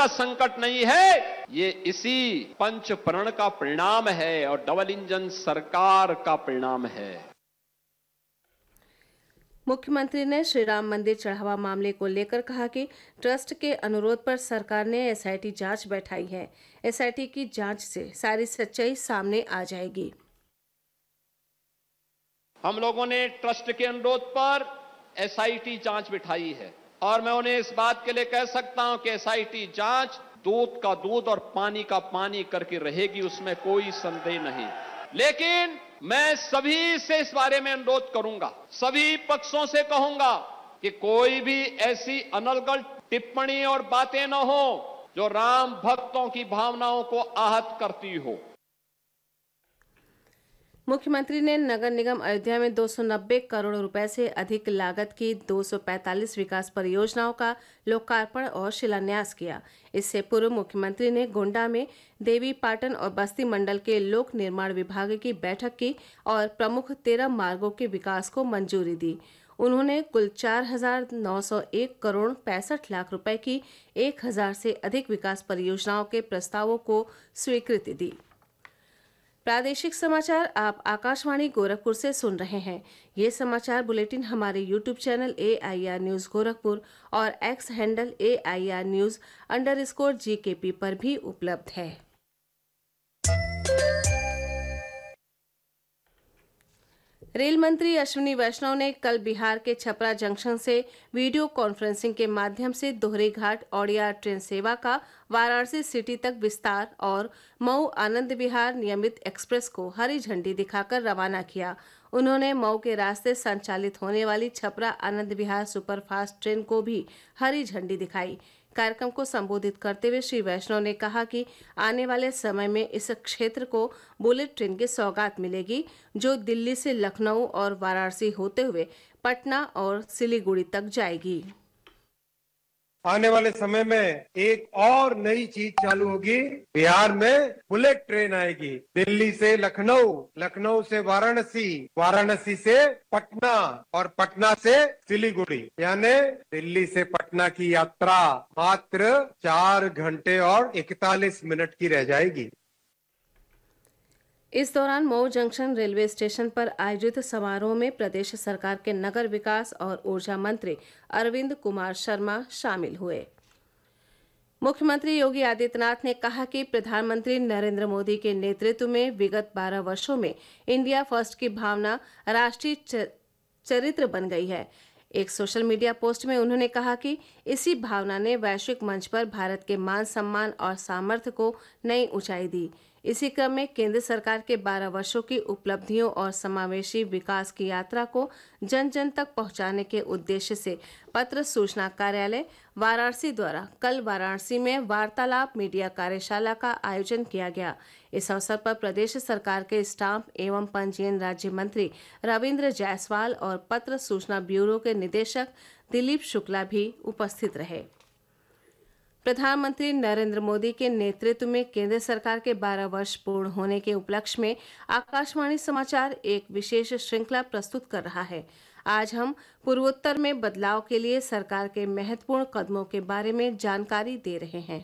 संकट नहीं है, ये इसी पंचप्रण का परिणाम है और डबल इंजन सरकार का परिणाम है। मुख्यमंत्री ने श्री राम मंदिर चढ़ावा मामले को लेकर कहा कि ट्रस्ट के अनुरोध पर सरकार ने एसआईटी जांच बैठाई है। एसआईटी की जांच से सारी सच्चाई सामने आ जाएगी। हम लोगों ने ट्रस्ट के अनुरोध पर एसआईटी जांच बिठाई है और मैं उन्हें इस बात के लिए कह सकता हूं कि एसआईटी जांच दूध का दूध और पानी का पानी करके रहेगी, उसमें कोई संदेह नहीं। लेकिन मैं सभी से इस बारे में अनुरोध करूंगा, सभी पक्षों से कहूंगा कि कोई भी ऐसी अनर्गल टिप्पणी और बातें न हो जो राम भक्तों की भावनाओं को आहत करती हो। मुख्यमंत्री ने नगर निगम अयोध्या में 290 करोड़ रुपए से अधिक लागत की 245 विकास परियोजनाओं का लोकार्पण और शिलान्यास किया। इससे पूर्व मुख्यमंत्री ने गोंडा में देवी पाटन और बस्ती मंडल के लोक निर्माण विभाग की बैठक की और प्रमुख 13 मार्गों के विकास को मंजूरी दी। उन्होंने कुल 4,901 करोड़ 65 लाख रुपए की 1,000 से अधिक विकास परियोजनाओं के प्रस्तावों को स्वीकृति दी। प्रादेशिक समाचार आप आकाशवाणी गोरखपुर से सुन रहे हैं। ये समाचार बुलेटिन हमारे YouTube channel AIR news Gorakhpur और एक्स हैंडल AIR न्यूज़_GKP पर भी उपलब्ध है। रेल मंत्री अश्विनी वैष्णव ने कल बिहार के छपरा जंक्शन से वीडियो कॉन्फ्रेंसिंग के माध्यम से दोहरी घाट औड़िया ट्रेन सेवा का वाराणसी सिटी तक विस्तार और मऊ आनंद विहार नियमित एक्सप्रेस को हरी झंडी दिखाकर रवाना किया। उन्होंने मऊ के रास्ते संचालित होने वाली छपरा आनंद विहार सुपरफास्ट ट्रेन को भी हरी झंडी दिखाई। कार्यक्रम को संबोधित करते हुए श्री वैष्णव ने कहा कि आने वाले समय में इस क्षेत्र को बुलेट ट्रेन की सौगात मिलेगी, जो दिल्ली से लखनऊ और वाराणसी होते हुए पटना और सिलीगुड़ी तक जाएगी। आने वाले समय में एक और नई चीज चालू होगी। बिहार में बुलेट ट्रेन आएगी। दिल्ली से लखनऊ, लखनऊ से वाराणसी, वाराणसी से पटना और पटना से सिलीगुड़ी, यानी दिल्ली से पटना की यात्रा मात्र 4 घंटे और 41 मिनट की रह जाएगी। इस दौरान मऊ जंक्शन रेलवे स्टेशन पर आयोजित समारोह में प्रदेश सरकार के नगर विकास और ऊर्जा मंत्री अरविंद कुमार शर्मा शामिल हुए। मुख्यमंत्री योगी आदित्यनाथ ने कहा कि प्रधानमंत्री नरेंद्र मोदी के नेतृत्व में विगत 12 वर्षों में इंडिया फर्स्ट की भावना राष्ट्रीय चरित्र बन गई है। एक सोशल मीडिया पोस्ट में उन्होंने कहा कि इसी भावना ने वैश्विक मंच पर भारत के मान सम्मान और सामर्थ्य को नई ऊंचाई दी। इसी क्रम में केंद्र सरकार के 12 वर्षों की उपलब्धियों और समावेशी विकास की यात्रा को जन जन तक पहुंचाने के उद्देश्य से पत्र सूचना कार्यालय वाराणसी द्वारा कल वाराणसी में वार्तालाप मीडिया कार्यशाला का आयोजन किया गया। इस अवसर पर प्रदेश सरकार के स्टाम्प एवं पंजीयन राज्य मंत्री रविंद्र जायसवाल और पत्र सूचना ब्यूरो के निदेशक दिलीप शुक्ला भी उपस्थित रहे। प्रधानमंत्री नरेंद्र मोदी के नेतृत्व में केंद्र सरकार के 12 वर्ष पूर्ण होने के उपलक्ष्य में आकाशवाणी समाचार एक विशेष श्रृंखला प्रस्तुत कर रहा है। आज हम पूर्वोत्तर में बदलाव के लिए सरकार के महत्वपूर्ण कदमों के बारे में जानकारी दे रहे हैं।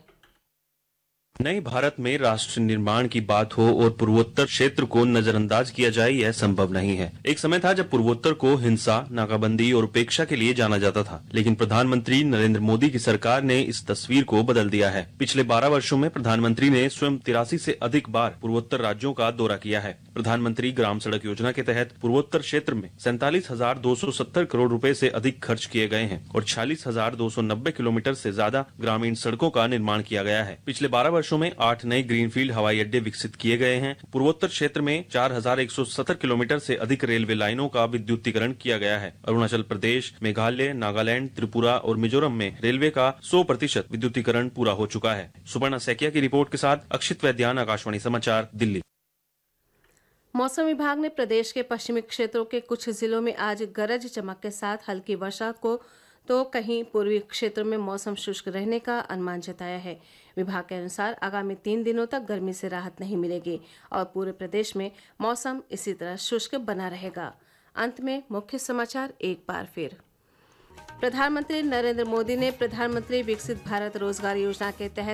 नए भारत में राष्ट्र निर्माण की बात हो और पूर्वोत्तर क्षेत्र को नजरअंदाज किया जाए, यह संभव नहीं है। एक समय था जब पूर्वोत्तर को हिंसा, नाकाबंदी और उपेक्षा के लिए जाना जाता था, लेकिन प्रधानमंत्री नरेंद्र मोदी की सरकार ने इस तस्वीर को बदल दिया है। पिछले 12 वर्षों में प्रधानमंत्री ने स्वयं 83 से अधिक बार पूर्वोत्तर राज्यों का दौरा किया है। प्रधानमंत्री ग्राम सड़क योजना के तहत पूर्वोत्तर क्षेत्र में 47,270 करोड़ रुपए से अधिक खर्च किए गए हैं और 46,290 किलोमीटर से ज्यादा ग्रामीण सड़कों का निर्माण किया गया है। पिछले 12 वर्षों में 8 नए ग्रीनफील्ड हवाई अड्डे विकसित किए गए हैं। पूर्वोत्तर क्षेत्र में 4,170 किलोमीटर से अधिक रेलवे लाइनों का विद्युतीकरण किया गया है। अरुणाचल प्रदेश, मेघालय, नागालैंड, त्रिपुरा और मिजोरम में रेलवे का 100% विद्युतीकरण पूरा हो चुका है। सुपर्णा सैकिया की रिपोर्ट के साथ अक्षित वैद्यान, आकाशवाणी समाचार, दिल्ली। मौसम विभाग ने प्रदेश के पश्चिमी क्षेत्रों के कुछ जिलों में आज गरज चमक के साथ हल्की वर्षा को तो कहीं पूर्वी क्षेत्र में मौसम शुष्क रहने का अनुमान जताया है। विभाग के अनुसार आगामी 3 दिनों तक गर्मी से राहत नहीं मिलेगी और पूरे प्रदेश में मौसम इसी तरह शुष्क बना रहेगा। अंत में मुख्य समाचार एक बार फिर। प्रधानमंत्री नरेंद्र मोदी ने प्रधानमंत्री विकसित भारत रोजगार योजना के तहत